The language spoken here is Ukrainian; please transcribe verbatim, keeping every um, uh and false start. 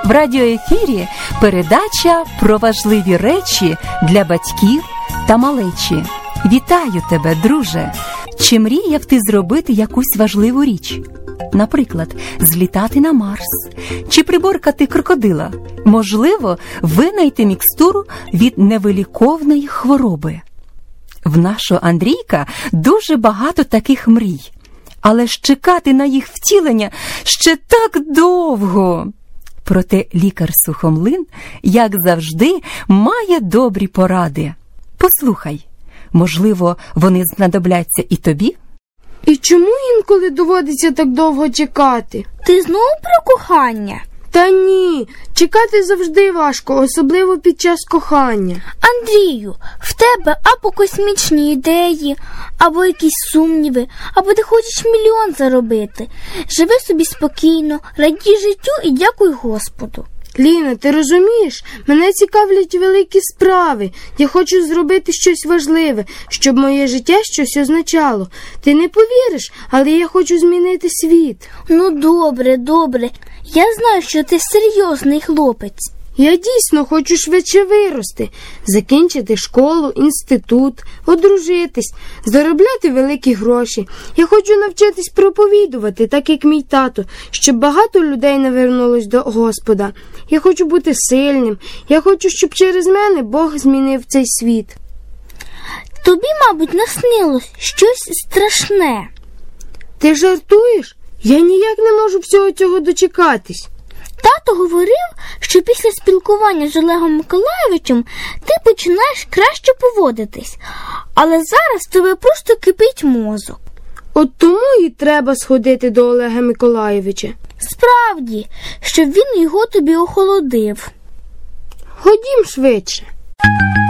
В радіоефірі передача про важливі речі для батьків та малечі. Вітаю тебе, друже! Чи мріяв ти зробити якусь важливу річ? Наприклад, злітати на Марс чи приборкати крокодила? Можливо, винайти мікстуру від невиліковної хвороби. В нашого Андрійка дуже багато таких мрій. Але ж чекати на їх втілення ще так довго. Проте лікар Сухомлин, як завжди, має добрі поради. Послухай, можливо, вони знадобляться і тобі? І чому інколи доводиться так довго чекати? Ти знову про кохання? Та ні, чекати завжди важко, особливо під час кохання. Андрію, в тебе або космічні ідеї, або якісь сумніви, або ти хочеш мільйон заробити. Живи собі спокійно, радій життю і дякуй Господу. Ліна, ти розумієш? Мене цікавлять великі справи. Я хочу зробити щось важливе, щоб моє життя щось означало. Ти не повіриш, але я хочу змінити світ. Ну добре, добре. Я знаю, що ти серйозний хлопець. Я дійсно хочу швидше вирости, закінчити школу, інститут, одружитись, заробляти великі гроші. Я хочу навчитись проповідувати, так як мій тато, щоб багато людей навернулось до Господа. Я хочу бути сильним. Я хочу, щоб через мене Бог змінив цей світ. Тобі, мабуть, наснилось щось страшне. Ти жартуєш? Я ніяк не можу всього цього дочекатись. Тато говорив, що після спілкування з Олегом Миколайовичем ти починаєш краще поводитись, але зараз в тебе просто кипить мозок. От тому і треба сходити до Олега Миколайовича. Справді, щоб він його тобі охолодив. Ходім швидше.